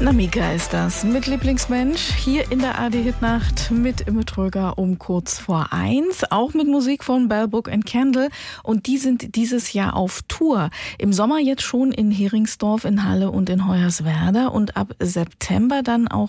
Namika ist das mit Lieblingsmensch hier in der ARD-Hitnacht mit Imme Tröger um kurz vor 1. Auch mit Musik von Bell Book and Candle. Und die sind dieses Jahr auf Tour. Im Sommer jetzt schon in Heringsdorf, in Halle und in Hoyerswerda. Und ab September dann auch